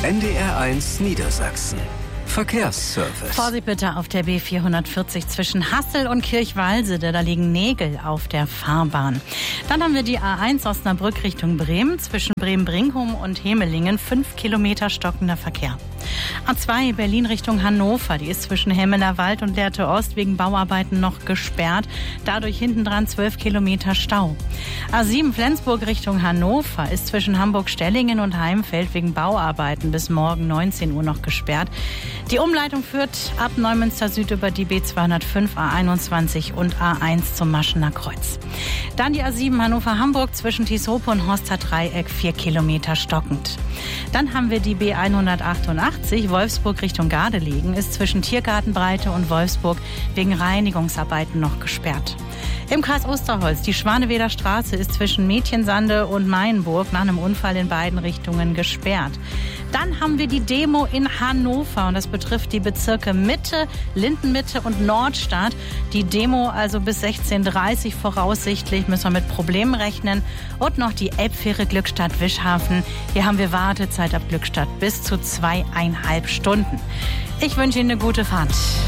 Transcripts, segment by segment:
NDR1 Niedersachsen. Verkehrsservice. Vorsicht bitte auf der B440 zwischen Hassel und Kirchwalsede. Da liegen Nägel auf der Fahrbahn. Dann haben wir die A1 Osnabrück Richtung Bremen. Zwischen Bremen-Bringhum und Hemelingen 5 Kilometer stockender Verkehr. A2 Berlin Richtung Hannover. Die ist zwischen Hemmeler Wald und Lehrte Ost wegen Bauarbeiten noch gesperrt. Dadurch hintendran 12 Kilometer Stau. A7 Flensburg Richtung Hannover ist zwischen Hamburg-Stellingen und Heimfeld wegen Bauarbeiten bis morgen 19 Uhr noch gesperrt. Die Umleitung führt ab Neumünster Süd über die B205, A21 und A1 zum Maschener Kreuz. Dann die A7 Hannover-Hamburg zwischen Tieshope und Horster Dreieck 4 Kilometer stockend. Dann haben wir die B188 Wolfsburg Richtung Gardelegen, ist zwischen Tiergartenbreite und Wolfsburg wegen Reinigungsarbeiten noch gesperrt. Im Kreis Osterholz, die Schwaneweder Straße ist zwischen Mädchensande und Mainburg nach einem Unfall in beiden Richtungen gesperrt. Dann haben wir die Demo in Hannover und das betrifft die Bezirke Mitte, Lindenmitte und Nordstadt. Die Demo also bis 16:30 Uhr voraussichtlich, müssen wir mit Problemen rechnen. Und noch die Elbfähre Glückstadt-Wischhafen. Hier haben wir Wartezeit ab Glückstadt bis zu 2,5 Stunden. Ich wünsche Ihnen eine gute Fahrt.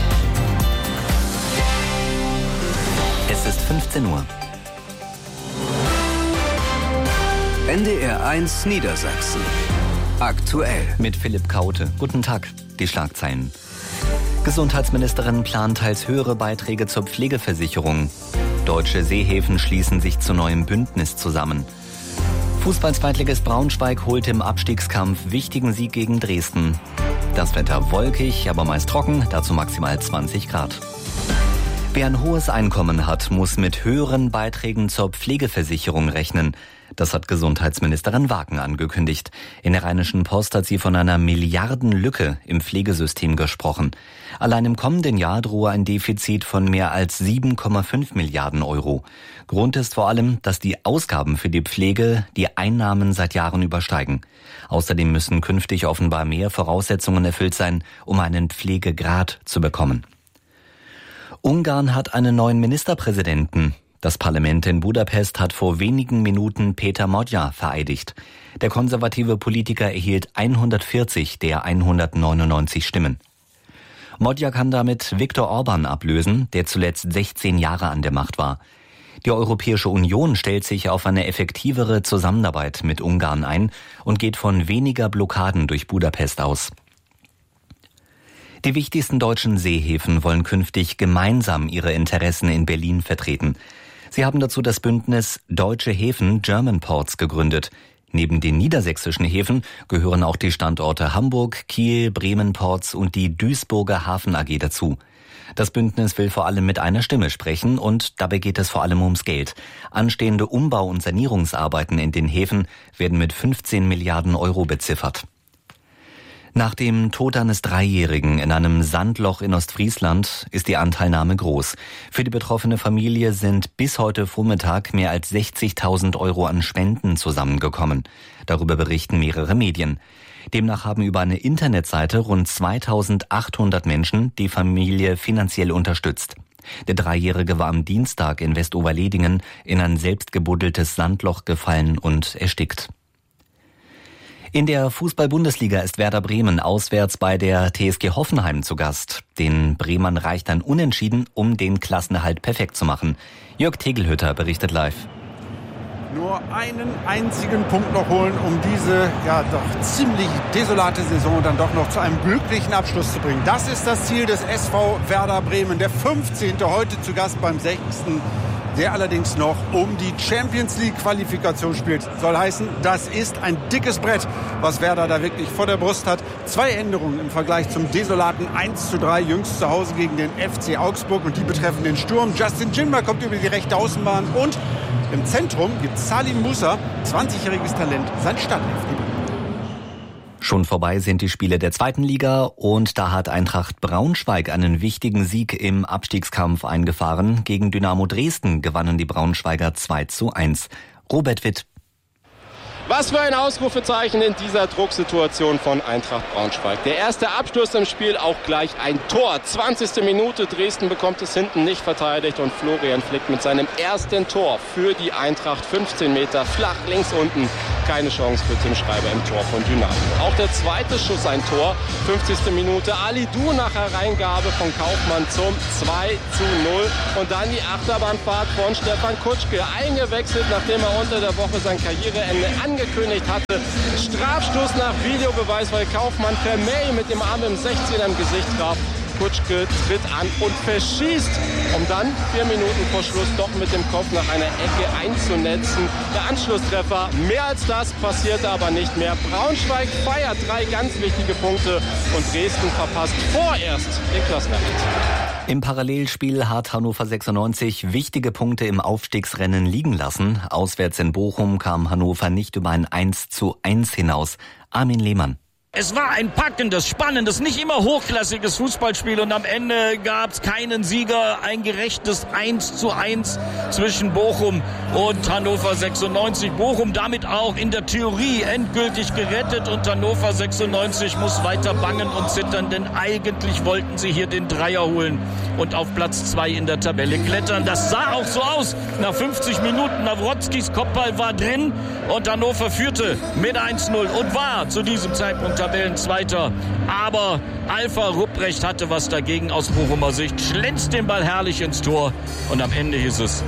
Es ist 15 Uhr. NDR1 Niedersachsen. Aktuell. Mit Philipp Kaute. Guten Tag. Die Schlagzeilen. Gesundheitsministerin plant teils höhere Beiträge zur Pflegeversicherung. Deutsche Seehäfen schließen sich zu neuem Bündnis zusammen. Fußball-Zweitligist Braunschweig holt im Abstiegskampf wichtigen Sieg gegen Dresden. Das Wetter wolkig, aber meist trocken, dazu maximal 20 Grad. Wer ein hohes Einkommen hat, muss mit höheren Beiträgen zur Pflegeversicherung rechnen. Das hat Gesundheitsministerin Wagen angekündigt. In der Rheinischen Post hat sie von einer Milliardenlücke im Pflegesystem gesprochen. Allein im kommenden Jahr drohe ein Defizit von mehr als 7,5 Milliarden Euro. Grund ist vor allem, dass die Ausgaben für die Pflege die Einnahmen seit Jahren übersteigen. Außerdem müssen künftig offenbar mehr Voraussetzungen erfüllt sein, um einen Pflegegrad zu bekommen. Ungarn hat einen neuen Ministerpräsidenten. Das Parlament in Budapest hat vor wenigen Minuten Péter Magyar vereidigt. Der konservative Politiker erhielt 140 der 199 Stimmen. Magyar kann damit Viktor Orbán ablösen, der zuletzt 16 Jahre an der Macht war. Die Europäische Union stellt sich auf eine effektivere Zusammenarbeit mit Ungarn ein und geht von weniger Blockaden durch Budapest aus. Die wichtigsten deutschen Seehäfen wollen künftig gemeinsam ihre Interessen in Berlin vertreten. Sie haben dazu das Bündnis Deutsche Häfen German Ports gegründet. Neben den niedersächsischen Häfen gehören auch die Standorte Hamburg, Kiel, Bremen Ports und die Duisburger Hafen AG dazu. Das Bündnis will vor allem mit einer Stimme sprechen und dabei geht es vor allem ums Geld. Anstehende Umbau- und Sanierungsarbeiten in den Häfen werden mit 15 Milliarden Euro beziffert. Nach dem Tod eines Dreijährigen in einem Sandloch in Ostfriesland ist die Anteilnahme groß. Für die betroffene Familie sind bis heute Vormittag mehr als 60.000 Euro an Spenden zusammengekommen. Darüber berichten mehrere Medien. Demnach haben über eine Internetseite rund 2.800 Menschen die Familie finanziell unterstützt. Der Dreijährige war am Dienstag in Westoverledingen in ein selbst gebuddeltes Sandloch gefallen und erstickt. In der Fußball-Bundesliga ist Werder Bremen auswärts bei der TSG Hoffenheim zu Gast. Den Bremern reicht ein Unentschieden, um den Klassenerhalt perfekt zu machen. Jörg Tegelhütter berichtet live. Nur einen einzigen Punkt noch holen, um diese doch ziemlich desolate Saison dann doch noch zu einem glücklichen Abschluss zu bringen. Das ist das Ziel des SV Werder Bremen. Der 15. heute zu Gast beim 6. der allerdings noch um die Champions-League-Qualifikation spielt. Soll heißen, das ist ein dickes Brett, was Werder da wirklich vor der Brust hat. 2 Änderungen im Vergleich zum desolaten 1:3 jüngst zu Hause gegen den FC Augsburg und die betreffen den Sturm. Justin Jinma kommt über die rechte Außenbahn und im Zentrum gibt Salim Musa, 20-jähriges Talent, sein Startelfdebüt. Schon vorbei sind die Spiele der 2. Liga und da hat Eintracht Braunschweig einen wichtigen Sieg im Abstiegskampf eingefahren. Gegen Dynamo Dresden gewannen die Braunschweiger 2:1. Robert Witt. Was für ein Ausrufezeichen in dieser Drucksituation von Eintracht Braunschweig. Der erste Abschluss im Spiel, auch gleich ein Tor. 20. Minute, Dresden bekommt es hinten nicht verteidigt und Florian Flick mit seinem ersten Tor für die Eintracht. 15 Meter flach links unten keine Chance für Tim Schreiber im Tor von Dynamo. Auch der zweite Schuss ein Tor, 50. Minute. Ali Du nach Hereingabe von Kaufmann zum 2:0. Und dann die Achterbahnfahrt von Stefan Kutschke, eingewechselt, nachdem er unter der Woche sein Karriereende angekündigt hatte. Strafstoß nach Videobeweis, weil Kaufmann Vermey mit dem Arm im 16er im Gesicht traf. Kutschke tritt an und verschießt, um dann 4 Minuten vor Schluss doch mit dem Kopf nach einer Ecke einzunetzen. Der Anschlusstreffer, mehr als das, passierte aber nicht mehr. Braunschweig feiert 3 ganz wichtige Punkte und Dresden verpasst vorerst den Klassenerhalt. Im Parallelspiel hat Hannover 96 wichtige Punkte im Aufstiegsrennen liegen lassen. Auswärts in Bochum kam Hannover nicht über ein 1:1 hinaus. Armin Lehmann. Es war ein packendes, spannendes, nicht immer hochklassiges Fußballspiel und am Ende gab es keinen Sieger, ein gerechtes 1:1 zwischen Bochum und Hannover 96. Bochum damit auch in der Theorie endgültig gerettet und Hannover 96 muss weiter bangen und zittern, denn eigentlich wollten sie hier den Dreier holen und auf Platz 2 in der Tabelle klettern. Das sah auch so aus. Nach 50 Minuten Nawrotzkis Kopfball war drin und Hannover führte mit 1:0 und war zu diesem Zeitpunkt Tabellenzweiter. Aber Alpha Rupprecht hatte was dagegen aus Bochumer Sicht, schlänzt den Ball herrlich ins Tor und am Ende hieß es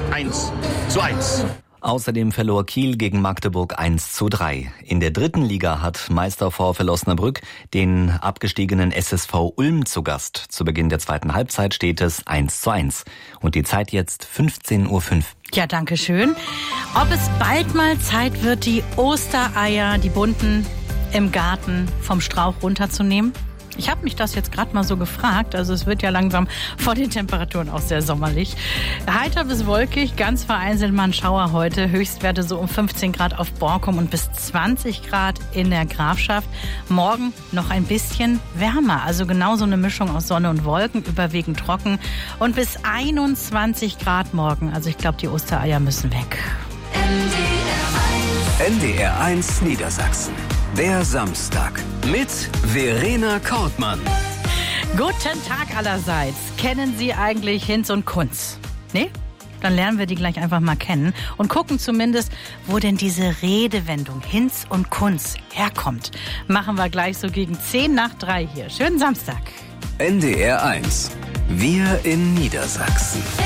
1:1. Außerdem verlor Kiel gegen Magdeburg 1:3. In der 3. Liga hat Meister VfL Osnabrück den abgestiegenen SSV Ulm zu Gast. Zu Beginn der 2. Halbzeit steht es 1:1. Und die Zeit jetzt 15:05 Uhr. Ja, danke schön. Ob es bald mal Zeit wird, die Ostereier, die bunten, im Garten vom Strauch runterzunehmen? Ich habe mich das jetzt gerade mal so gefragt. Also es wird ja langsam vor den Temperaturen auch sehr sommerlich. Heiter bis wolkig, ganz vereinzelt mal ein Schauer heute. Höchstwerte so um 15 Grad auf Borkum und bis 20 Grad in der Grafschaft. Morgen noch ein bisschen wärmer. Also genau so eine Mischung aus Sonne und Wolken, überwiegend trocken. Und bis 21 Grad morgen. Also ich glaube, die Ostereier müssen weg. NDR 1 Niedersachsen. Der Samstag mit Verena Kortmann. Guten Tag allerseits. Kennen Sie eigentlich Hinz und Kunz? Nee? Dann lernen wir die gleich einfach mal kennen und gucken zumindest, wo denn diese Redewendung Hinz und Kunz herkommt. Machen wir gleich so gegen 2:10 hier. Schönen Samstag. NDR 1. Wir in Niedersachsen.